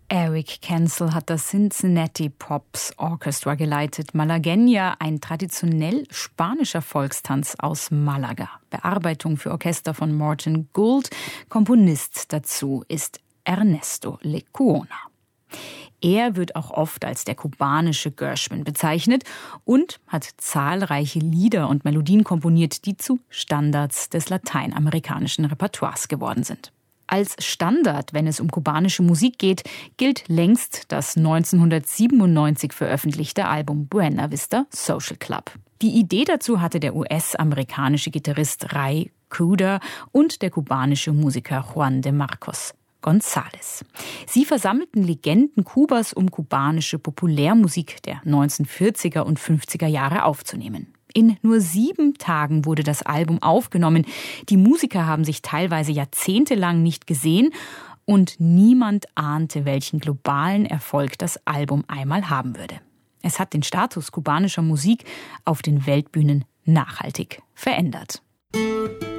Eric Kensel hat das Cincinnati Pops Orchestra geleitet. Malagueña, ein traditionell spanischer Volkstanz aus Malaga. Bearbeitung für Orchester von Morton Gould. Komponist dazu ist Ernesto Lecuona. Er wird auch oft als der kubanische Gershwin bezeichnet und hat zahlreiche Lieder und Melodien komponiert, die zu Standards des lateinamerikanischen Repertoires geworden sind. Als Standard, wenn es um kubanische Musik geht, gilt längst das 1997 veröffentlichte Album Buena Vista Social Club. Die Idee dazu hatte der US-amerikanische Gitarrist Ray Cooder und der kubanische Musiker Juan de Marcos González. Sie versammelten Legenden Kubas, um kubanische Populärmusik der 1940er und 50er Jahre aufzunehmen. In nur 7 Tagen wurde das Album aufgenommen. Die Musiker haben sich teilweise jahrzehntelang nicht gesehen und niemand ahnte, welchen globalen Erfolg das Album einmal haben würde. Es hat den Status kubanischer Musik auf den Weltbühnen nachhaltig verändert.